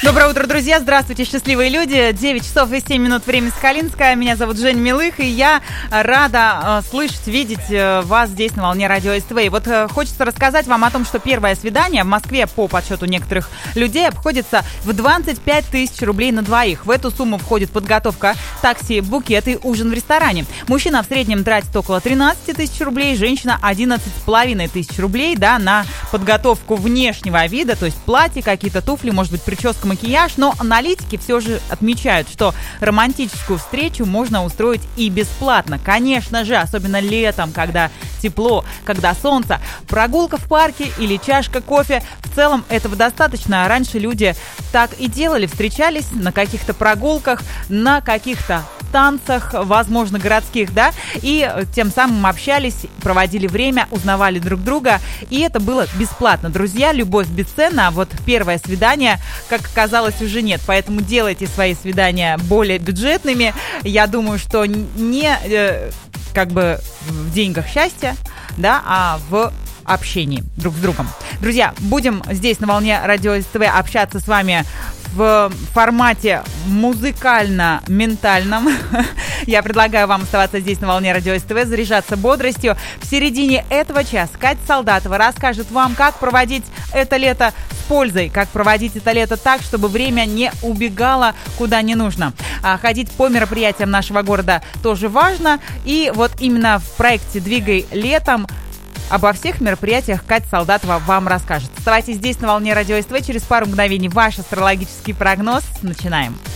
Доброе утро, друзья! Здравствуйте, счастливые люди! 9 часов и 7 минут, время Сахалинское. Меня зовут Женя Милых, и я рада слышать, видеть вас здесь на волне радио СТВ. И вот хочется рассказать вам о том, что первое свидание в Москве, по подсчету некоторых людей, обходится в 25 тысяч рублей на двоих. В эту сумму входит подготовка такси, букет и ужин в ресторане. Мужчина в среднем тратит около 13 тысяч рублей, женщина 11,5 тысяч рублей, да, на подготовку внешнего вида, то есть платье, какие-то туфли, может быть, прическа, макияж, но аналитики все же отмечают, что романтическую встречу можно устроить и бесплатно. Конечно же, особенно летом, когда тепло, когда солнце, прогулка в парке или чашка кофе. В целом этого достаточно. Раньше люди так и делали, встречались на каких-то прогулках, на каких-то танцах, возможно, городских, да, и тем самым общались, проводили время, узнавали друг друга, и это было бесплатно. Друзья, любовь бесценна, а вот первое свидание, как оказалось, уже нет, поэтому делайте свои свидания более бюджетными. Я думаю, что не как бы в деньгах счастья, да, а в общении друг с другом. Друзья, будем здесь на волне радио СТВ общаться с вами в формате музыкально-ментальном. Я предлагаю вам оставаться здесь на волне радио СТВ, заряжаться бодростью. В середине этого часа Катя Солдатова расскажет вам, как проводить это лето с пользой, как проводить это лето так, чтобы время не убегало куда не нужно. Ходить по мероприятиям нашего города тоже важно. И вот именно в проекте «Двигай летом» обо всех мероприятиях Катя Солдатова вам расскажет. Оставайтесь здесь на волне радио СТВ. Через пару мгновений ваш астрологический прогноз. Начинаем.